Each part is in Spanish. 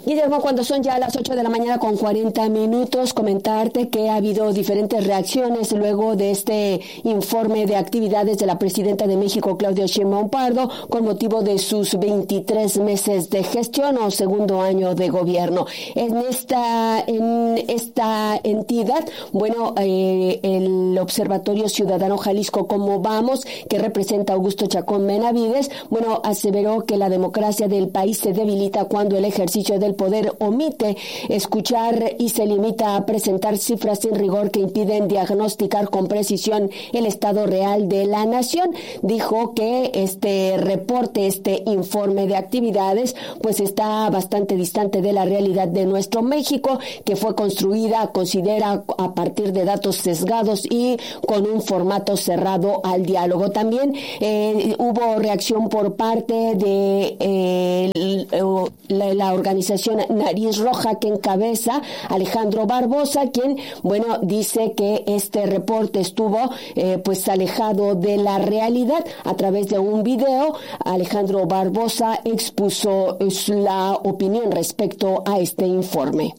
Guillermo, cuando son ya las 8 de la mañana con 40 minutos, comentarte que ha habido diferentes reacciones luego de este informe de actividades de la presidenta de México, Claudia Sheinbaum Pardo, con motivo de sus 23 meses de gestión o segundo año de gobierno. En esta entidad, el Observatorio Ciudadano Jalisco Cómo Vamos, que representa a Augusto Chacón Benavides, aseveró que la democracia del país se debilita cuando el ejercicio del poder omite escuchar y se limita a presentar cifras sin rigor que impiden diagnosticar con precisión el estado real de la nación. Dijo que este reporte, este informe de actividades, pues está bastante distante de la realidad de nuestro México, que fue construida, considera, a partir de datos sesgados y con un formato cerrado al diálogo. También hubo reacción por parte de la organización Nariz Roja, que encabeza Alejandro Barbosa, quien, dice que este reporte estuvo alejado de la realidad. A través de un video, Alejandro Barbosa expuso la opinión respecto a este informe.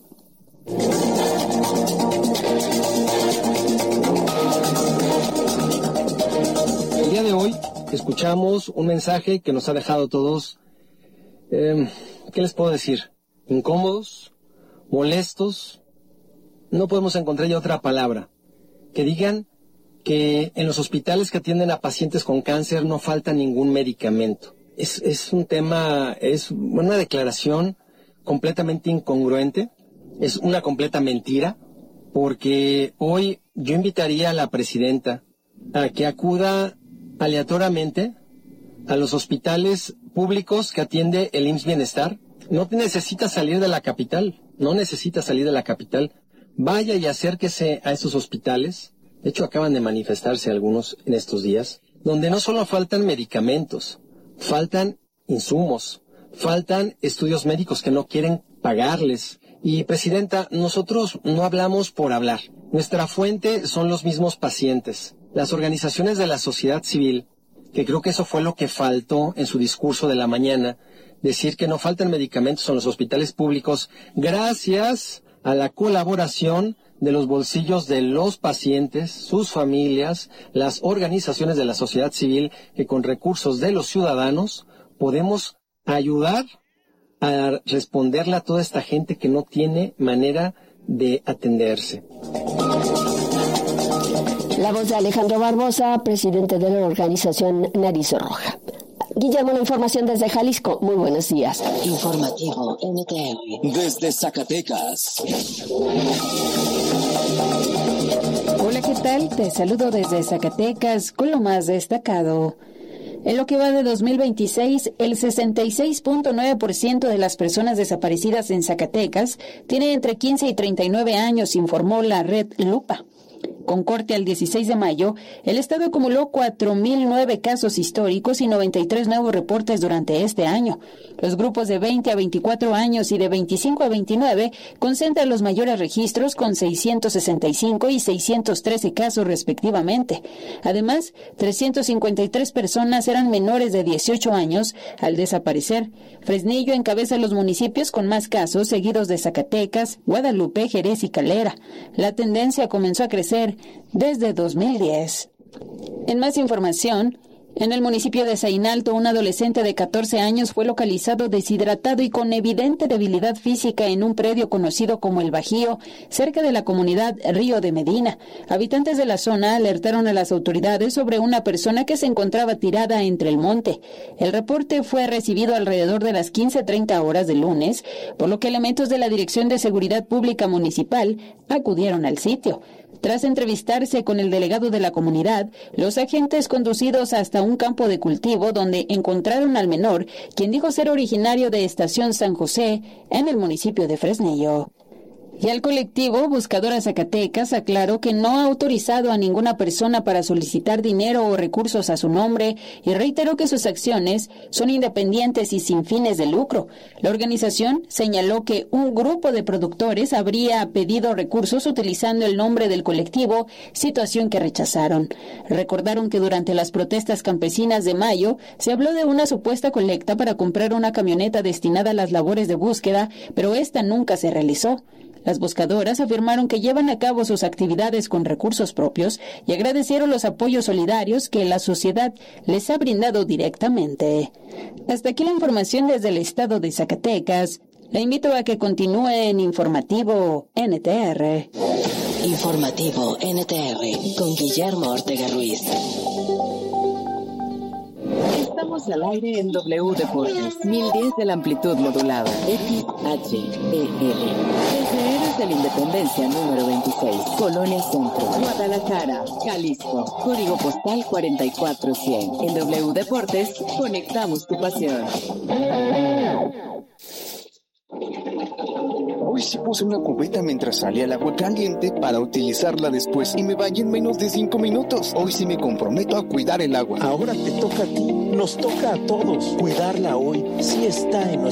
El día de hoy escuchamos un mensaje que nos ha dejado todos, ¿qué les puedo decir? Incómodos, molestos. No podemos encontrar ya otra palabra. Que digan que en los hospitales que atienden a pacientes con cáncer no falta ningún medicamento. Es un tema, es una declaración completamente incongruente. Es una completa mentira, porque hoy yo invitaría a la presidenta a que acuda aleatoriamente a los hospitales públicos que atiende el IMSS Bienestar. No necesita salir de la capital, Vaya y acérquese a esos hospitales. De hecho, acaban de manifestarse algunos en estos días, donde no solo faltan medicamentos, faltan insumos, faltan estudios médicos que no quieren pagarles. Y, presidenta, nosotros no hablamos por hablar. Nuestra fuente son los mismos pacientes, las organizaciones de la sociedad civil, que creo que eso fue lo que faltó en su discurso de la mañana, decir que no faltan medicamentos en los hospitales públicos gracias a la colaboración de los bolsillos de los pacientes, sus familias, las organizaciones de la sociedad civil, que con recursos de los ciudadanos podemos ayudar a responderle a toda esta gente que no tiene manera de atenderse. La voz de Alejandro Barbosa, presidente de la organización Nariz Roja. Guillermo, la información desde Jalisco. Muy buenos días. Informativo NTN. Desde Zacatecas. Hola, ¿qué tal? Te saludo desde Zacatecas con lo más destacado. En lo que va de 2026, el 66.9% de las personas desaparecidas en Zacatecas tiene entre 15 y 39 años, informó la red Lupa. Con corte al 16 de mayo, el Estado acumuló 4.009 casos históricos y 93 nuevos reportes durante este año. Los grupos de 20 a 24 años y de 25 a 29 concentran los mayores registros con 665 y 613 casos respectivamente. Además, 353 personas eran menores de 18 años al desaparecer. Fresnillo encabeza los municipios con más casos, seguidos de Zacatecas, Guadalupe, Jerez y Calera. La tendencia comenzó a crecer desde 2010. En más información, en el municipio de Zainalto, un adolescente de 14 años fue localizado deshidratado y con evidente debilidad física en un predio conocido como El Bajío, cerca de la comunidad Río de Medina. Habitantes de la zona alertaron a las autoridades sobre una persona que se encontraba tirada entre el monte. El reporte fue recibido alrededor de las 15:30 horas del lunes, por lo que elementos de la Dirección de Seguridad Pública Municipal acudieron al sitio. Tras entrevistarse con el delegado de la comunidad, los agentes conducidos hasta un campo de cultivo donde encontraron al menor, quien dijo ser originario de Estación San José, en el municipio de Fresnillo. Y el colectivo Buscadora Zacatecas aclaró que no ha autorizado a ninguna persona para solicitar dinero o recursos a su nombre y reiteró que sus acciones son independientes y sin fines de lucro. La organización señaló que un grupo de productores habría pedido recursos utilizando el nombre del colectivo, situación que rechazaron. Recordaron que durante las protestas campesinas de mayo se habló de una supuesta colecta para comprar una camioneta destinada a las labores de búsqueda, pero esta nunca se realizó. Las buscadoras afirmaron que llevan a cabo sus actividades con recursos propios y agradecieron los apoyos solidarios que la sociedad les ha brindado directamente. Hasta aquí la información desde el estado de Zacatecas. La invito a que continúe en Informativo NTR. Informativo NTR con Guillermo Ortega Ruiz. Estamos al aire en W Deportes, 1010 de la amplitud modulada, XHEL. Desde Eras de la Independencia número 26, Colonia Centro, Guadalajara, Jalisco, código postal 44100. En W Deportes, conectamos tu pasión. Hoy sí puse una cubeta mientras salía el agua caliente para utilizarla después y me bañé en menos de 5 minutos. Hoy sí me comprometo a cuidar el agua. Ahora te toca a ti, nos toca a todos. Cuidarla hoy sí está en nuestro